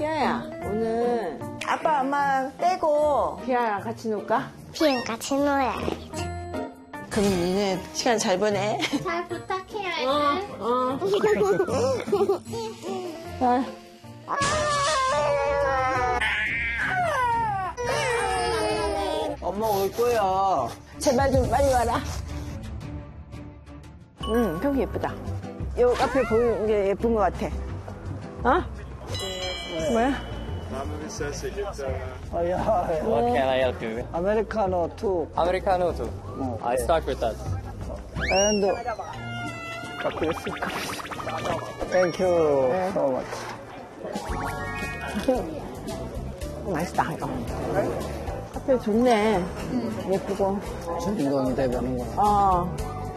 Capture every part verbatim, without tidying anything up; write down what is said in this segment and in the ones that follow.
피아야, 오늘 아빠, 엄마 떼고 피아랑 같이 놀까? 피랑 같이 놀아야지. 그럼 니네 시간 잘 보내. 잘 부탁해요. 어, 어. 자, 엄마 올 거야. 제발 좀 빨리 와라. 응, 평기 예쁘다. 요 앞에 보이는 게 예쁜 것 같아. 어? 뭐야? Oh, yeah, yeah. What can I help you with? Americano too. Americano too. I start with that. And thank you so much. 맛있다, 이거. 카페 좋네. 예쁘고. 주인공 대변인구나. 어.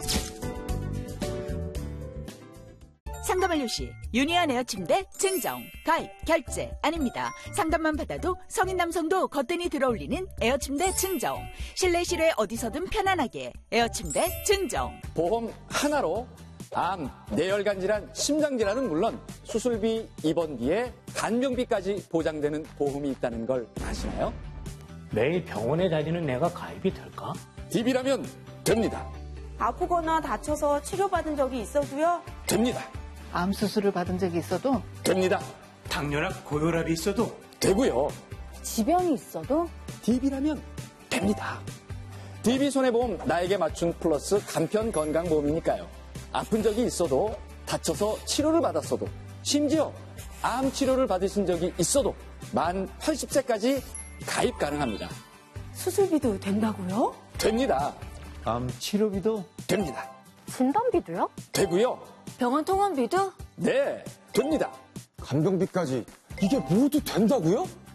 상담 시 유니한 에어 침대 증정, 가입, 결제 아닙니다. 상담만 받아도 성인 남성도 거뜬히 들어올리는 에어 침대 증정. 실내 실외 어디서든 편안하게 에어 침대 증정. 보험 하나로 암, 뇌혈관 질환, 심장 질환은 물론 수술비, 입원비에 간병비까지 보장되는 보험이 있다는 걸 아시나요? 매일 병원에 다니는 내가 가입이 될까? 디비라면 됩니다. 아프거나 다쳐서 치료받은 적이 있어도요? 됩니다. 암 수술을 받은 적이 있어도 됩니다. 당뇨나 고혈압이 있어도 되고요. 지병이 있어도 디비라면 됩니다. 디비 손해보험 나에게 맞춘 플러스 간편 건강보험이니까요. 아픈 적이 있어도 다쳐서 치료를 받았어도 심지어 암 치료를 받으신 적이 있어도 만 팔십 세까지 가입 가능합니다. 수술비도 된다고요? 됩니다. 암 치료비도 됩니다. 진단비도요? 되고요. 병원 통원비도? 네, 됩니다. 간병비까지 이게 모두 된다고요?